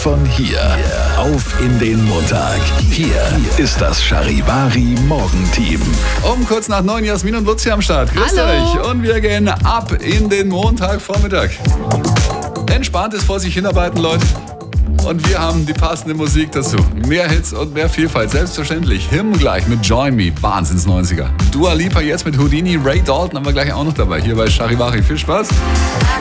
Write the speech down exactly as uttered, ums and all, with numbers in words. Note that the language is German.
von hier auf in den Montag. Hier ist das Charivari Morgenteam. Um kurz nach neun, Jasmin und Luzi am Start. Grüßt Hallo. euch. Und wir gehen ab in den Montagvormittag. Entspanntes vor sich hinarbeiten, Leute. Und wir haben die passende Musik dazu. Mehr Hits und mehr Vielfalt. Selbstverständlich. Him gleich mit Join Me. Wahnsinns neunziger. Dua Lipa jetzt mit Houdini. Ray Dalton haben wir gleich auch noch dabei. Hier bei Charivari. Viel Spaß.